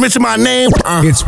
mention my name. It's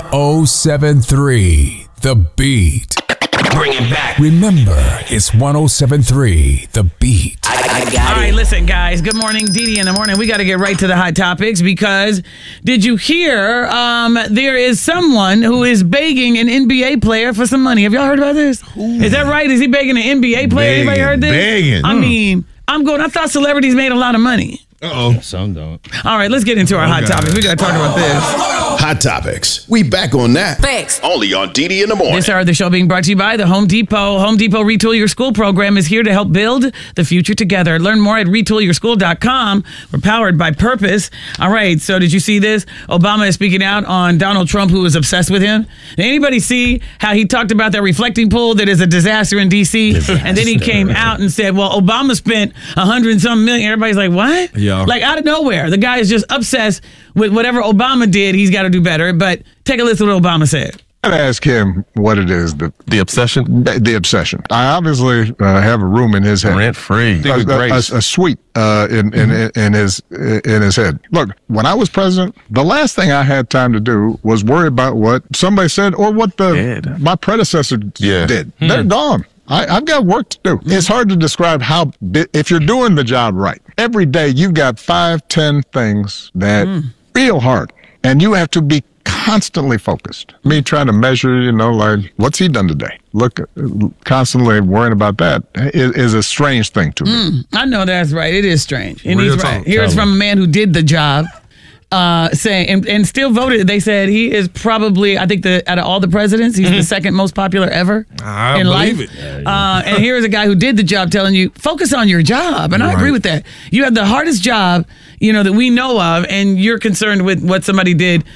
1073 The Beat. Bring it back. Remember, it's 1073 The Beat. I got it. All right, listen, guys. Good morning, Didi in the morning. We got to get right to the hot topics because did you hear there is someone who is begging an NBA player for some money? Have y'all heard about this? Is that right? Is he begging an NBA player? Anybody heard this? Begging. I mean, I thought celebrities made a lot of money. Uh-oh. Some don't. All right, let's get into our hot topics. We got to talk about this. Hot Topics. We back on that. Thanks. Only on Didi in the morning. This hour of the show being brought to you by the Home Depot. Home Depot Retool Your School program is here to help build the future together. Learn more at retoolyourschool.com. We're powered by purpose. All right, so did you see this? Obama is speaking out on Donald Trump, who was obsessed with him. Did anybody see how he talked about that reflecting pool that is a disaster in D.C.? And then he came out and said, well, Obama spent $100 and some million. Everybody's like, what? Yeah. Like out of nowhere. The guy is just obsessed with whatever Obama did. He's got to do better. But take a listen to what Obama said. I'd ask him what it is. The obsession? The obsession. I obviously have a room in his head. Rent free. A suite in his head. Look, when I was president, the last thing I had time to do was worry about what somebody said or what my predecessor did. They're gone. I've got work to do. It's hard to describe how, if you're doing the job right, every day you've got 5-10 things that real hard, and you have to be constantly focused. Me trying to measure, like, what's he done today? Look, constantly worrying about that is a strange thing to me. I know that's right. It is strange. And Real he's right. talk. Here's from a man who did the job. Saying and still voted. They said he is probably, I think, out of all the presidents, he's the second most popular ever I in believe life. it. And here's a guy who did the job telling you, focus on your job. And I agree with that. You have the hardest job, that we know of, and you're concerned with what somebody did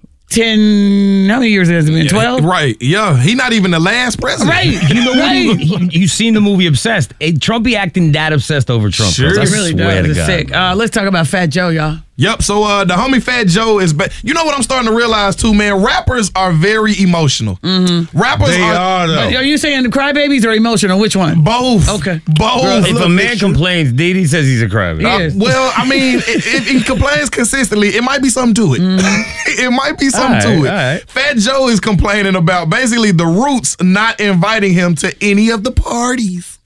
10, how many years has it been? 12? Right, yeah. He not even the last president. Right. You've seen the movie Obsessed. Trump be acting that obsessed over Trump. Sure. I He really swear does. to It's God. sick. Let's talk about Fat Joe, y'all. Yep, so the homie Fat Joe is back. You know what I'm starting to realize too, man? Rappers are very emotional. Rappers They are, though. Are you saying the crybabies or emotional? Which one? both. Okay. Both. If a man complains, Didi says he's a crybaby. Yes. Well, I mean, if he complains consistently, it might be something to it. It might be something to it. All right. Fat Joe is complaining about basically the Roots not inviting him to any of the parties.